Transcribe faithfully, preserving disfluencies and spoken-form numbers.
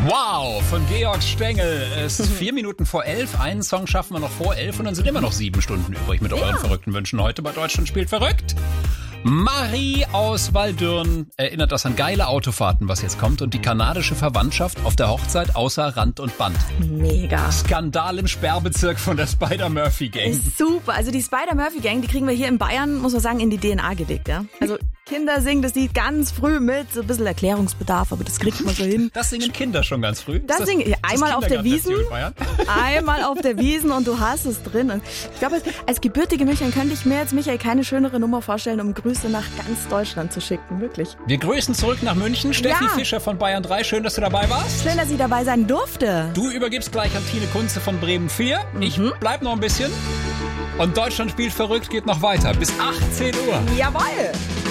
Wow, von Georg Stengel. Es ist vier Minuten vor elf. Einen Song schaffen wir noch vor elf und dann sind immer noch sieben Stunden übrig mit euren ja. verrückten Wünschen. Heute bei Deutschland spielt verrückt. Marie aus Waldürn erinnert das an geile Autofahrten, was jetzt kommt, und die kanadische Verwandtschaft auf der Hochzeit außer Rand und Band. Mega. Skandal im Sperrbezirk von der Spider-Murphy-Gang. Super. Also die Spider-Murphy-Gang, die kriegen wir hier in Bayern, muss man sagen, in die D N A gelegt. Ja? Also Kinder singen das Lied ganz früh mit, so ein bisschen Erklärungsbedarf, aber das kriegt man so hin. Das singen Kinder schon ganz früh? Das, das singen ja, einmal auf der Wiesn, einmal auf der Wiesn und du hast es drin. Und ich glaube, als gebürtige Münchnerin könnte ich mir jetzt, Michael, keine schönere Nummer vorstellen, um Grüße nach ganz Deutschland zu schicken, wirklich. Wir grüßen zurück nach München. Steffi ja. Fischer von Bayern drei, schön, dass du dabei warst. Schön, dass ich dabei sein durfte. Du übergibst gleich an Tine Kunze von Bremen vier. Mhm. Ich bleib noch ein bisschen. Und Deutschland spielt verrückt geht noch weiter bis achtzehn Uhr. Jawohl.